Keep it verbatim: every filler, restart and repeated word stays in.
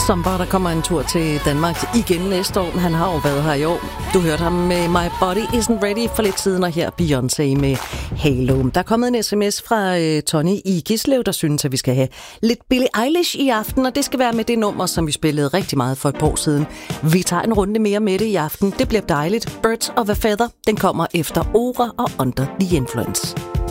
som bare der kommer en tur til Danmark igen næste år. Han har jo været her i år. Du hørte ham med My Body Isn't Ready for lidt siden, og her Beyoncé med Halo. Der er kommet en sms fra øh, Tony i Gislev, der synes, at vi skal have lidt Billie Eilish i aften, og det skal være med det nummer, som vi spillede rigtig meget for et par år siden. Vi tager en runde mere med det i aften. Det bliver dejligt. Birds of a Feather, den kommer efter Aura og Under the Influence.